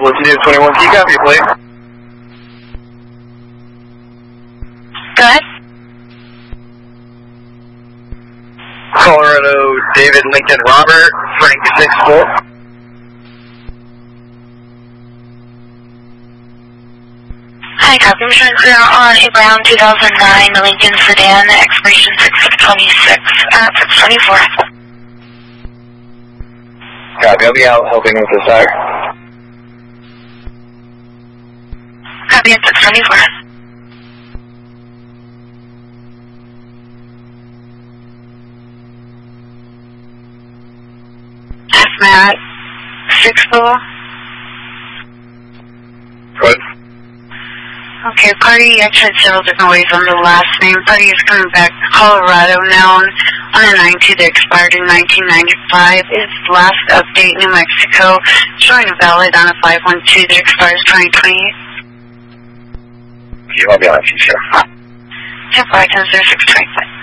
Altitude 21, can you copy, please? Go ahead. Colorado, David Lincoln Robert, Frank 64. Hi, copy. I'm showing clear on a brown 2009 Lincoln sedan, expiration 6/26 at 6/24. Copy, I'll be out helping with this tire. Copy at 6/24. Matt, 6-4. Good. Okay, party actually had several different ways on the last name. Party is coming back to Colorado now on a 92 that expired in 1995. Its last update, New Mexico, showing a valid on a 512 that expires 2028. You won't be on a future. 10-5-10-06-25.